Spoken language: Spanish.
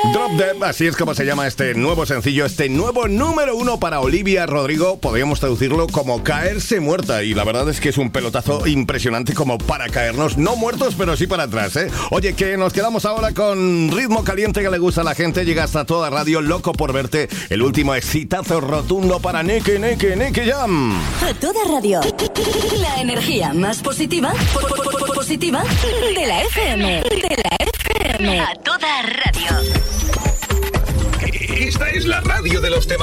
Drop Dead, así es como se llama este nuevo sencillo, este nuevo número 1 para Olivia Rodrigo. Podríamos traducirlo como caerse muerta, y la verdad es que es un pelotazo impresionante como para caernos, no muertos, pero sí para atrás, ¿eh? Oye, que nos quedamos ahora con ritmo caliente que le gusta a la gente. Llega hasta toda radio, loco por verte, el último exitazo rotundo para Nicky Jam. A toda radio, la energía más positiva de la FM. A toda radio. Esta es la radio de los temas.